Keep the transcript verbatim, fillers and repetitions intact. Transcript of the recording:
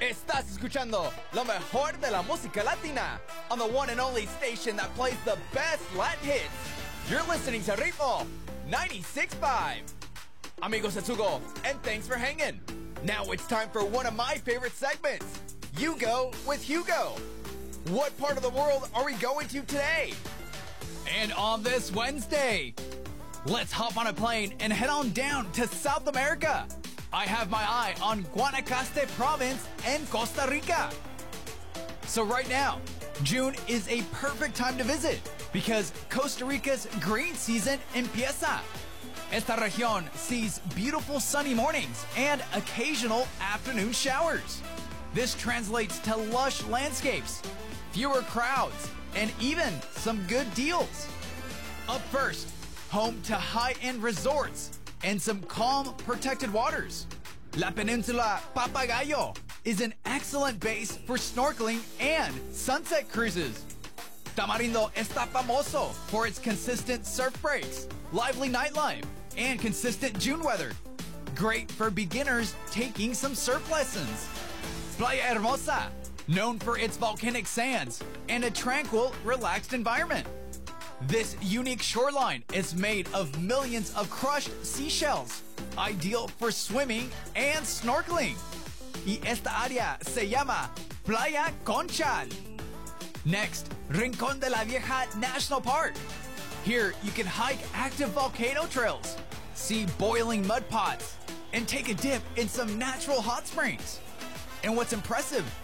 Estás escuchando lo mejor de la música latina on the one and only station that plays the best Latin hits. You're listening to Ritmo ninety-six point five. Amigos, it's Hugo, and thanks for hanging. Now it's time for one of my favorite segments, You Go with Hugo. What part of the world are we going to today? And on this Wednesday, let's hop on a plane and head on down to South America. I have my eye on Guanacaste province and Costa Rica. So right now, June is a perfect time to visit because Costa Rica's green season empieza. Esta región sees beautiful sunny mornings and occasional afternoon showers. This translates to lush landscapes, fewer crowds, and even some good deals. Up first, home to high-end resorts and some calm, protected waters. La Peninsula Papagayo is an excellent base for snorkeling and sunset cruises. Tamarindo está famoso for its consistent surf breaks, lively nightlife, and consistent June weather. Great for beginners taking some surf lessons. Playa Hermosa, known for its volcanic sands and a tranquil, relaxed environment. This unique shoreline is made of millions of crushed seashells, ideal for swimming and snorkeling. Y esta área se llama Playa Conchal. Next, Rincón de la Vieja National Park. Here you can hike active volcano trails, see boiling mud pots, and take a dip in some natural hot springs. And what's impressive